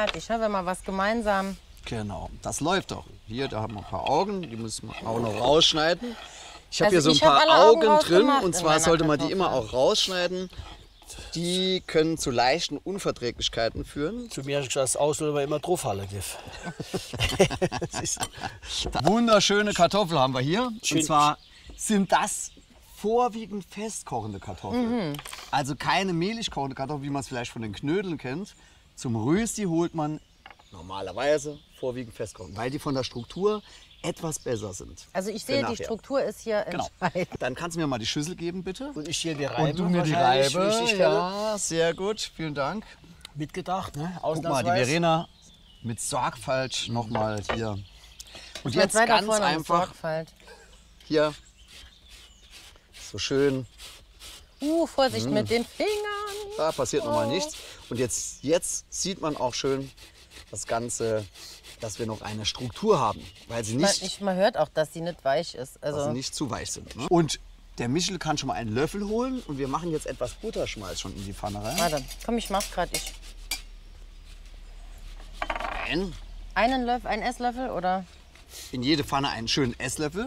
fertig. Haben wir mal was gemeinsam. Genau, das läuft doch. Hier, da haben wir ein paar Augen, die müssen wir auch noch rausschneiden. Ich habe Also hier so ein ich hab paar alle Augen Augen drin rausgemacht und in zwar meiner sollte man die Kartoffel. immer auch rausschneiden. Die können zu leichten Unverträglichkeiten führen. Zu mir hast du gesagt, das Aus soll man immer draufhalten. Wunderschöne Kartoffeln haben wir hier. Schön. Und zwar sind das vorwiegend festkochende Kartoffeln. Also keine mehlig kochende Kartoffeln, wie man es vielleicht von den Knödeln kennt. Zum Rösti holt man normalerweise vorwiegend festkochend, weil die von der Struktur etwas besser sind. Also ich Für sehe, die nachher. Struktur ist hier Genau. entscheidend. Dann kannst du mir mal die Schüssel geben, bitte. Und ich hier die Reibe. Und du mir die wahrscheinlich, Reibe. wie ich stelle. Ja, sehr gut. Vielen Dank. Mitgedacht, ne? Guck mal, die Ausnahmsweise. Verena mit Sorgfalt nochmal hier. Und Mein jetzt zweiter ganz Vorname ist einfach Sorgfalt. hier so schön. Vorsicht mit den Fingern. Da passiert nochmal nichts. Und jetzt sieht man auch schön das Ganze, dass wir noch eine Struktur haben, weil sie nicht, Man hört auch, dass sie nicht weich ist. dass Also sie nicht zu weich sind. Ne? Und der Michel kann schon mal einen Löffel holen und wir machen jetzt etwas Butterschmalz schon in die Pfanne rein. warte, komm, ich mach's gerade. Ein, Einen Esslöffel oder? in jede Pfanne einen schönen Esslöffel.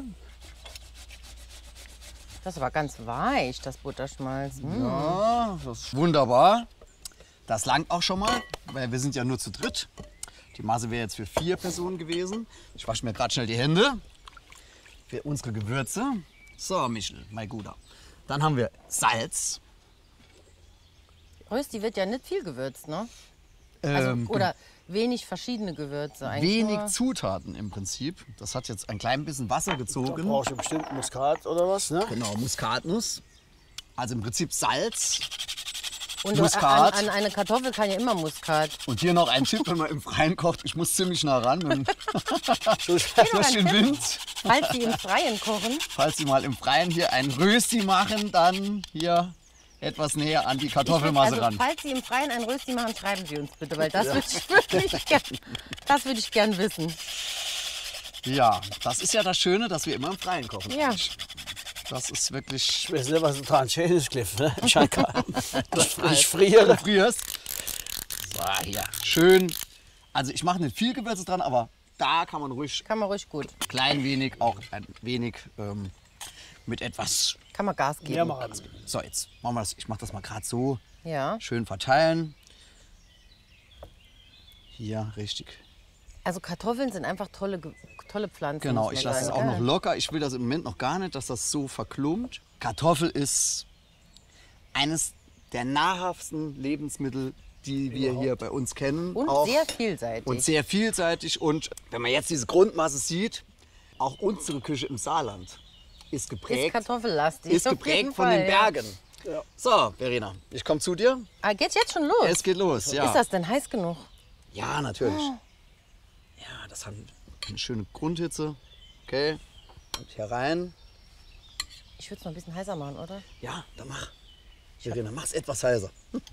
Das ist aber ganz weich, das Butterschmalz. Ja, das ist wunderbar. Das langt auch schon mal, weil wir sind ja nur zu dritt. Die Masse wäre jetzt für 4 Personen gewesen. Ich wasche mir gerade schnell die Hände. Für unsere Gewürze. So, Michel, mein Guter. Dann haben wir Salz. Rösti wird ja nicht viel gewürzt, ne? Also, oder wenig verschiedene Gewürze eigentlich. wenig nur. Zutaten im Prinzip. Das hat jetzt ein klein bisschen Wasser Da gezogen. brauchst du bestimmt Muskat oder was, ne? Genau, Muskatnuss. Also im Prinzip Salz. Und Muskat. an eine Kartoffel kann ja immer Muskat. Und hier noch ein Tipp, wenn man im Freien kocht. Ich muss ziemlich nah ran. Durch den Tipp. Wind. Falls sie im Freien kochen. Falls Sie mal im Freien hier ein Rösti machen, dann hier etwas näher an die Kartoffelmasse Also, ran. falls Sie im Freien ein Rösti machen, schreiben Sie uns bitte, weil das würde ich wirklich gern wissen. Ja, das ist ja das Schöne, dass wir immer im Freien kochen. Ja. Das ist wirklich... Ich weiß nicht, was dran schön ist, Cliff, ne? Ich friere. Du frierst. So, hier. Schön. Also ich mache nicht viel Gewürze dran, aber da kann man ruhig Kann man ruhig gut. klein wenig, auch ein wenig mit etwas... Kann man Gas Mehr geben. machen. So, jetzt machen wir das. Ich mache das mal gerade so. Ja. Schön verteilen. Hier, richtig. Also Kartoffeln sind einfach tolle Pflanzen. Genau, muss man ich lasse es sagen, auch gell? noch locker. Ich will das im Moment noch gar nicht, dass das so verklumpt. Kartoffel ist eines der nahrhaftesten Lebensmittel, die wir hier bei uns kennen. Und auch. sehr vielseitig. Und sehr vielseitig. Und wenn man jetzt diese Grundmasse sieht, auch unsere Küche im Saarland ist ist geprägt, kartoffellastig. ist auf geprägt jeden von Fall, den ja. Bergen. So, Verena, ich komme zu dir. Ah, geht's jetzt schon los? Es geht los. Ja, Ist das denn heiß genug? ja natürlich. Ja, das hat eine schöne Grundhitze. Okay, und hier rein. Ich würde es noch ein bisschen heißer machen, oder? Ja, dann mach. Verena, mach's etwas heißer.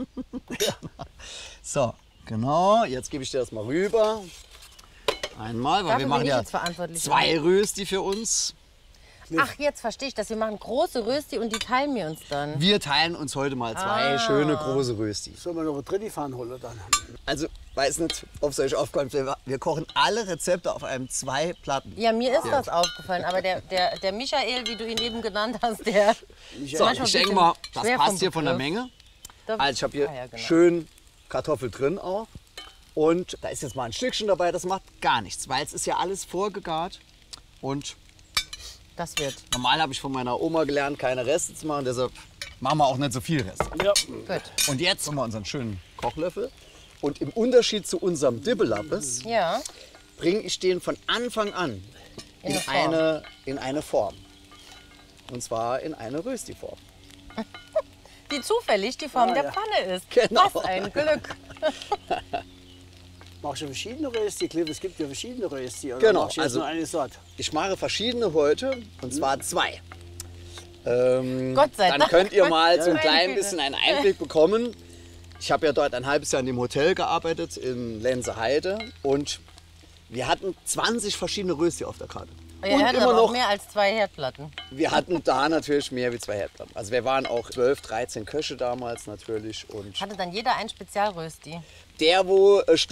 So, genau. Jetzt gebe ich dir das mal rüber. Einmal, weil Dafür wir bin machen ich ja jetzt verantwortlich. 2 Rösti für uns. Ach, jetzt verstehe ich das. Wir machen große Rösti und die teilen wir uns dann. Wir teilen uns heute mal 2 schöne große Rösti. Sollen wir noch eine dritte Pfanne holen dann? Also, weiß nicht, ob es euch aufgefallen ist, wir kochen alle Rezepte auf einem 2 Platten. Ja, mir ist das aufgefallen, aber der Michael, wie du ihn eben genannt hast, der So, manchmal ich denke ein mal, bisschen das schwer passt vom hier von der Begriff. Menge. Da- Also ich habe hier ja, genau. schön Kartoffel drin auch. Und da ist jetzt mal ein Stückchen dabei, das macht gar nichts, weil es ist ja alles vorgegart. Und Das wird. normal habe ich von meiner Oma gelernt, keine Reste zu machen, deshalb machen wir auch nicht so viel Reste. Ja. Gut. Und jetzt haben wir unseren schönen Kochlöffel. Und im Unterschied zu unserem Dibbelappes Ja. bringe ich den von Anfang an In eine in eine Form. Und zwar in eine Rösti-Form. Die zufällig die Form der ja. Pfanne ist. Genau. Was ein Glück. Machst du verschiedene Rösti, Cliff? Es gibt ja verschiedene Rösti. Oder Genau, machst du jetzt also- nur eine Sorte? Ich mache verschiedene heute, und zwar 2. Gott sei Dann Dank. könnt ihr mal so ein Meine klein Güte. bisschen einen Einblick bekommen. Ich habe ja dort ein halbes Jahr in dem Hotel gearbeitet, in Lenzeheide. Und wir hatten 20 verschiedene Rösti auf der Karte. Ja, und er hat immer aber auch noch, mehr als 2 Herdplatten. wir hatten da natürlich mehr wie 2 Herdplatten. Also wir waren auch 12, 13 Köche damals natürlich. Und Hatte dann jeder ein Spezialrösti. der, wo